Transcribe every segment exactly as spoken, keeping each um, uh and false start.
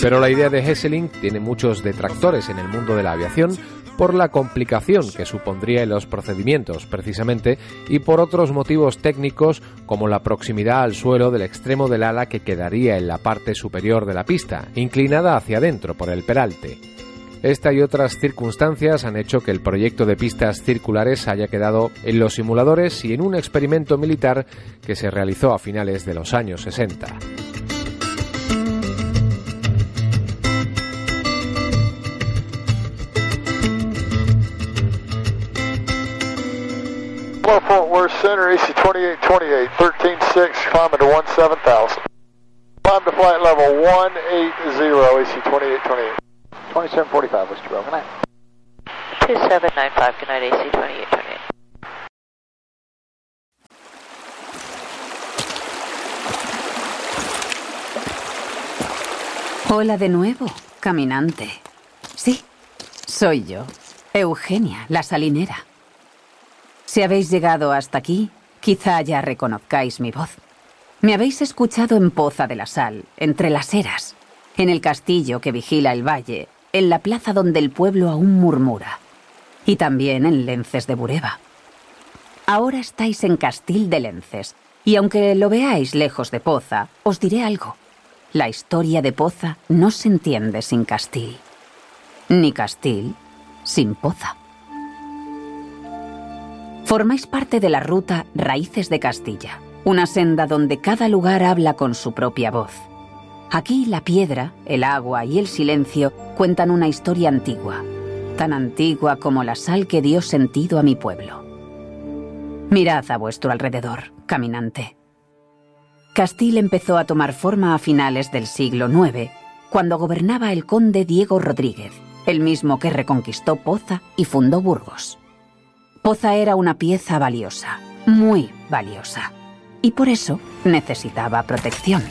Pero la idea de Hesselink tiene muchos detractores en el mundo de la aviación por la complicación que supondría en los procedimientos, precisamente, y por otros motivos técnicos como la proximidad al suelo del extremo del ala que quedaría en la parte superior de la pista, inclinada hacia adentro por el peralte. Esta y otras circunstancias han hecho que el proyecto de pistas circulares haya quedado en los simuladores y en un experimento militar que se realizó a finales de los años sesenta. Fort Worth Center, A C twenty-eight twenty-eight, thirteen six, climbing to seventeen thousand. Climb to flight level one eighty, A C twenty-eight twenty-eight. twenty-seven forty-five, Wichita, good night. two seven nine five, good night, A C twenty-eight twenty-eight. Hola de nuevo, caminante. Sí, soy yo, Eugenia, la salinera. Si habéis llegado hasta aquí, quizá ya reconozcáis mi voz. Me habéis escuchado en Poza de la Sal, entre las eras, en el castillo que vigila el valle, en la plaza donde el pueblo aún murmura, y también en Lences de Bureba. Ahora estáis en Castil de Lences, y aunque lo veáis lejos de Poza, os diré algo. La historia de Poza no se entiende sin Castil, ni Castil sin Poza. Formáis parte de la ruta Raíces de Castilla, una senda donde cada lugar habla con su propia voz. Aquí la piedra, el agua y el silencio cuentan una historia antigua, tan antigua como la sal que dio sentido a mi pueblo. Mirad a vuestro alrededor, caminante. Castil empezó a tomar forma a finales del siglo noveno, cuando gobernaba el conde Diego Rodríguez, el mismo que reconquistó Poza y fundó Burgos. Poza era una pieza valiosa, muy valiosa, y por eso necesitaba protección.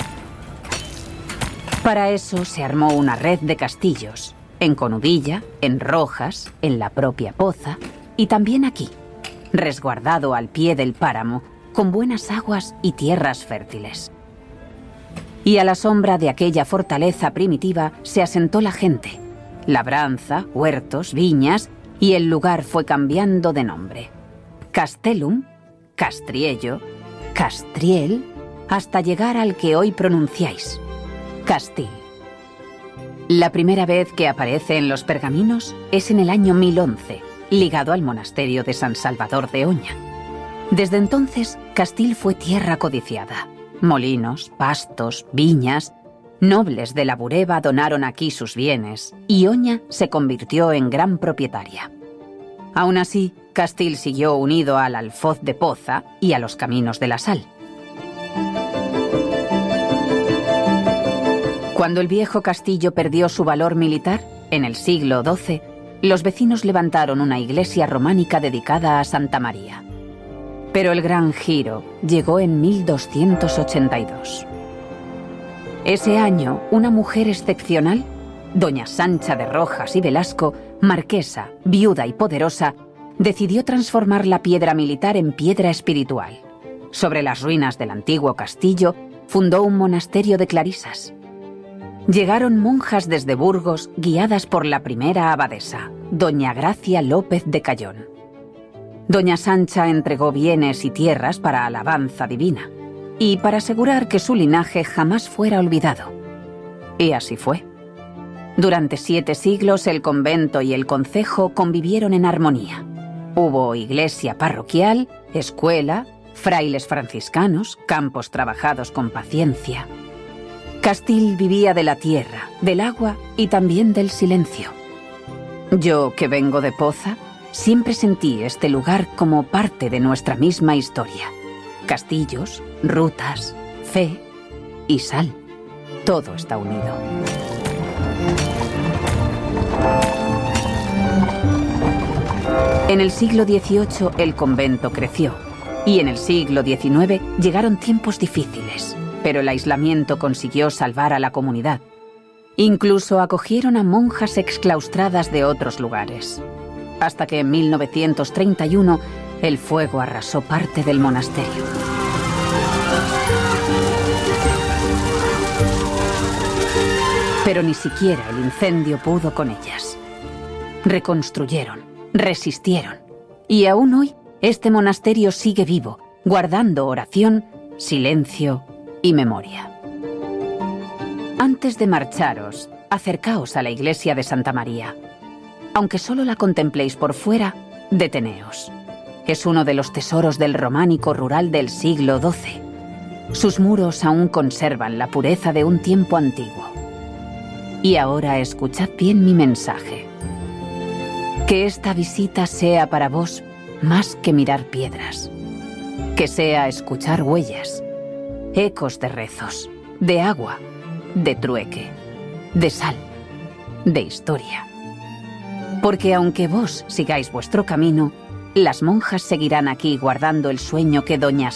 Para eso se armó una red de castillos, en Conudilla, en Rojas, en la propia Poza, y también aquí, resguardado al pie del páramo, con buenas aguas y tierras fértiles. Y a la sombra de aquella fortaleza primitiva se asentó la gente, labranza, huertos, viñas, y el lugar fue cambiando de nombre. Castellum, Castriello, Castriel, hasta llegar al que hoy pronunciáis, Castil. La primera vez que aparece en los pergaminos es en el año mil once, ligado al monasterio de San Salvador de Oña. Desde entonces, Castil fue tierra codiciada. Molinos, pastos, viñas, nobles de la Bureba donaron aquí sus bienes y Oña se convirtió en gran propietaria. Aún así, Castil siguió unido al alfoz de Poza y a los caminos de la sal. Cuando el viejo castillo perdió su valor militar, en el siglo doce, los vecinos levantaron una iglesia románica dedicada a Santa María. Pero el gran giro llegó en mil doscientos ochenta y dos. Ese año, una mujer excepcional, doña Sancha de Rojas y Velasco, marquesa, viuda y poderosa, decidió transformar la piedra militar en piedra espiritual. Sobre las ruinas del antiguo castillo, fundó un monasterio de clarisas. Llegaron monjas desde Burgos, guiadas por la primera abadesa, doña Gracia López de Cayón. Doña Sancha entregó bienes y tierras para alabanza divina, y para asegurar que su linaje jamás fuera olvidado. Y así fue. Durante siete siglos el convento y el concejo convivieron en armonía. Hubo iglesia parroquial, escuela, frailes franciscanos, campos trabajados con paciencia. Castil vivía de la tierra, del agua y también del silencio. Yo, que vengo de Poza, siempre sentí este lugar como parte de nuestra misma historia. Castillos, rutas, fe y sal. Todo está unido. En el siglo dieciocho el convento creció y en el siglo diecinueve llegaron tiempos difíciles, pero el aislamiento consiguió salvar a la comunidad. Incluso acogieron a monjas exclaustradas de otros lugares, hasta que en mil novecientos treinta y uno el fuego arrasó parte del monasterio. pero ni siquiera el incendio pudo con ellas. Reconstruyeron, resistieron, y aún hoy este monasterio sigue vivo, guardando oración, silencio y memoria. Antes de marcharos, acercaos a la iglesia de Santa María. Aunque solo la contempléis por fuera, deteneos. Es uno de los tesoros del románico rural del siglo doce. Sus muros aún conservan la pureza de un tiempo antiguo. Y ahora escuchad bien mi mensaje. Que esta visita sea para vos más que mirar piedras. Que sea escuchar huellas, ecos de rezos, de agua, de trueque, de sal, de historia. Porque aunque vos sigáis vuestro camino, las monjas seguirán aquí guardando el sueño que doña